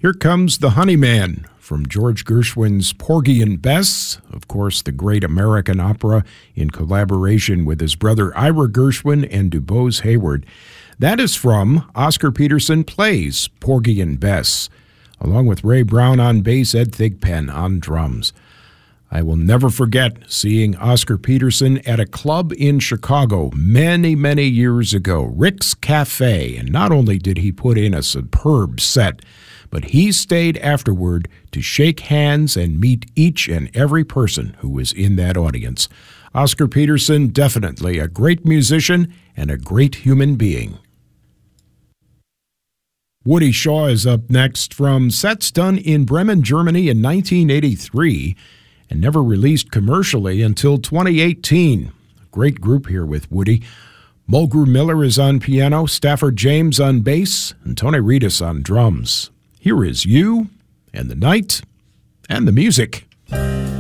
Here comes the Honeyman from George Gershwin's Porgy and Bess, of course, the great American opera in collaboration with his brother Ira Gershwin and DuBose Hayward. That is from Oscar Peterson Plays Porgy and Bess, along with Ray Brown on bass, Ed Thigpen on drums. I will never forget seeing Oscar Peterson at a club in Chicago many, many years ago, Rick's Cafe, and not only did he put in a superb set, but he stayed afterward to shake hands and meet each and every person who was in that audience. Oscar Peterson, definitely a great musician and a great human being. Woody Shaw is up next from sets done in Bremen, Germany in 1983 and never released commercially until 2018. A great group here with Woody. Mulgrew Miller is on piano, Stafford James on bass, and Tony Reedus on drums. Here is You and the Night and the Music.